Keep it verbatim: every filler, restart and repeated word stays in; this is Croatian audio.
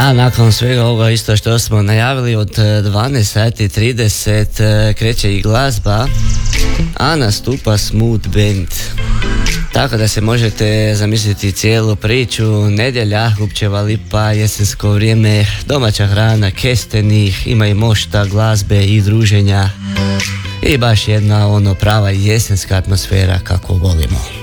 A nakon svega ovoga isto što smo najavili od dvanaest sati i trideset kreće i glazba, a nastupa Smooth Band. Tako da se možete zamisliti cijelu priču, nedjelja, Gubčeva lipa, jesensko vrijeme, domaća hrana, kesteni, ima i mošta, glazbe i druženja i baš jedna ono prava jesenska atmosfera kako volimo.